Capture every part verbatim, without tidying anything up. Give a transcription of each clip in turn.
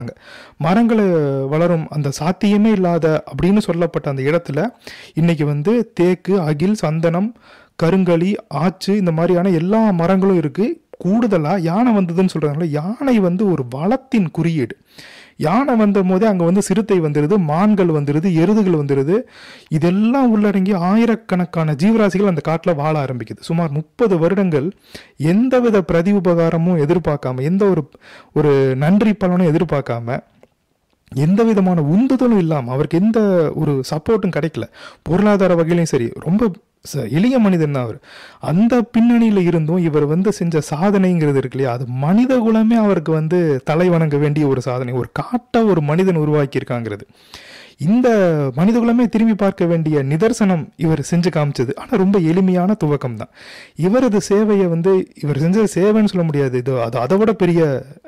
மரங்கள் வளரும் அந்த சாத்தியமே இல்லாத அப்படின்னு சொல்லப்பட்ட அந்த இடத்துல இன்னைக்கு வந்து தேக்கு, அகில், சந்தனம், கருங்களி, ஆச்சு இந்த மாதிரியான எல்லா மரங்களும் இருக்கு. கூடுதலா யானை வந்ததுன்னு சொல்றாங்களே, யானை வந்து ஒரு வளத்தின் குறியீடு. யானை வந்த போதே அங்கே வந்து சிறுத்தை வந்துடுது, மான்கள் வந்துடுது, எருதுகள் வந்துடுது. இதெல்லாம் உள்ளடங்கி ஆயிரக்கணக்கான ஜீவராசிகள் அந்த காட்டில் வாழ ஆரம்பிக்குது. சுமார் முப்பது வருடங்கள் எந்தவித பிரதி உபகாரமும் எதிர்பார்க்காம, எந்த ஒரு ஒரு நன்றி பலனும் எதிர்பார்க்காம, எந்த விதமான உந்துதலும் இல்லாமல், அவருக்கு எந்த ஒரு சப்போர்ட்டும் கிடைக்கல. பொருளாதார வகையிலையும் சரி, ரொம்ப எளிய மனிதன் தான் அவர். அந்த பின்னணியில் இருந்தும் இவர் வந்து செஞ்ச சாதனைங்கிறது இருக்கு இல்லையா, அது மனித குலமே அவருக்கு வந்து தலை வணங்க வேண்டிய ஒரு சாதனை. ஒரு காட்டை ஒரு மனிதன் உருவாக்கியிருக்காங்கிறது, இந்த மனித குலமே திரும்பி பார்க்க வேண்டிய நிதர்சனம் இவர் செஞ்சு காமிச்சது. ஆனால் ரொம்ப எளிமையான துவக்கம் தான். இவரது சேவையை வந்து இவர் செஞ்ச சேவைன்னு சொல்ல முடியாது, இது அது அதை விட பெரிய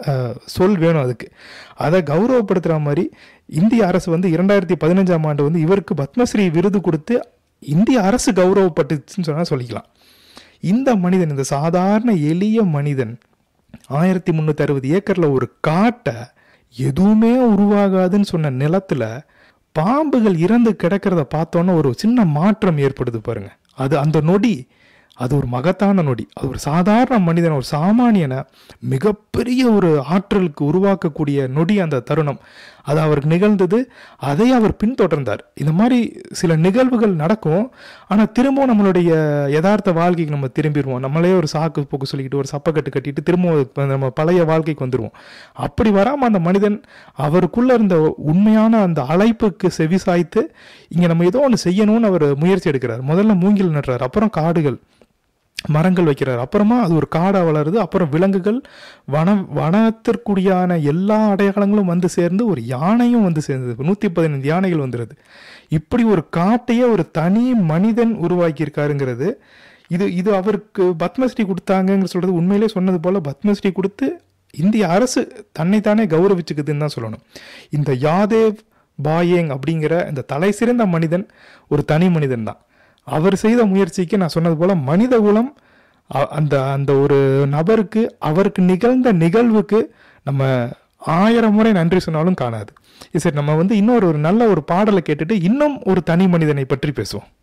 சொல் வேணும் அதுக்கு. அதை கௌரவப்படுத்துகிற மாதிரி இந்திய அரசு வந்து இரண்டாயிரத்தி பதினஞ்சாம் ஆண்டு வந்து இவருக்கு பத்மஸ்ரீ விருது கொடுத்து இந்திய அரசு கௌரவப்பட்டுச்சுன்னு சொன்னால் சொல்லிக்கலாம். இந்த மனிதன், இந்த சாதாரண எளிய மனிதன் ஆயிரத்தி முந்நூற்றி அறுபது ஏக்கரில் ஒரு காட்டை எதுவுமே உருவாகாதுன்னு சொன்ன நிலத்தில் பாம்புகள் இறந்து கிடக்கிறத பார்த்தோன்னா ஒரு சின்ன மாற்றம் ஏற்படுது பாருங்க. அது அந்த நொடி, அது ஒரு மகத்தான நொடி. அது ஒரு சாதாரண மனிதன், ஒரு சாமானியனை மிகப்பெரிய ஒரு ஆற்றலுக்கு உருவாக்கக்கூடிய நொடி அந்த தருணம். அது அவருக்கு நிகழ்ந்தது. அதை அவர் பின்தொடர்ந்தார். இந்த மாதிரி சில நிகழ்வுகள் நடக்கும். ஆனால் திரும்பவும் நம்மளுடைய யதார்த்த வாழ்க்கைக்கு நம்ம திரும்பிடுவோம். நம்மளே ஒரு சாக்கு போக்கு சொல்லிக்கிட்டு ஒரு சப்பக்கட்டு கட்டிட்டு திரும்பவும் நம்ம பழைய வாழ்க்கைக்கு வந்துடுவோம். அப்படி வராமல் அந்த மனிதன் அவருக்குள்ளே இருந்த உண்மையான அந்த அழைப்புக்கு செவி சாய்த்து இங்கே நம்ம ஏதோ ஒன்று செய்யணும்னு அவர் முயற்சி எடுக்கிறார். முதல்ல மூங்கில் நடுறார், அப்புறம் காடுகள் மரங்கள் வைக்கிறார், அப்புறமா அது ஒரு காடாக வளருது, அப்புறம் விலங்குகள், வன வனத்திற்குடியான எல்லா அடையாளங்களும் வந்து சேர்ந்து ஒரு யானையும் வந்து சேர்ந்தது. நூற்றி பதினைந்து யானைகள் வந்துடுது. இப்படி ஒரு காட்டையே ஒரு தனி மனிதன் உருவாக்கியிருக்காருங்கிறது இது இது அவருக்கு பத்மஸ்ரீ கொடுத்தாங்கன்னு சொல்கிறது உண்மையிலே சொன்னது போல் பத்மஸ்ரீ கொடுத்து இந்திய அரசு தன்னைத்தானே கௌரவிச்சுக்குதுன்னு தான் சொல்லணும். இந்த யாதேவ் பாயேங் அப்படிங்கிற இந்த தலை சிறந்த மனிதன் ஒரு தனி மனிதன் தான். அவர் செய்த முயற்சிக்கு நான் சொன்னது போல் மனித குலம் அந்த அந்த ஒரு நபருக்கு, அவருக்கு நிகழ்ந்த நிகழ்வுக்கு நம்ம ஆயிரம் முறை நன்றி சொன்னாலும் காணாது. சரி, நம்ம வந்து இன்னொரு ஒரு நல்ல ஒரு பாடலை கேட்டுட்டு இன்னும் ஒரு தனி மனிதனை பற்றி பேசுவோம்.